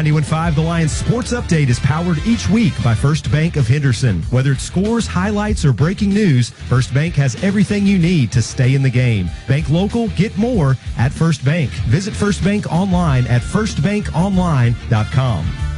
91.5, the Lions Sports Update is powered each week by First Bank of Henderson. Whether it's scores, highlights, or breaking news, First Bank has everything you need to stay in the game. Bank local, get more at First Bank. Visit First Bank online at firstbankonline.com.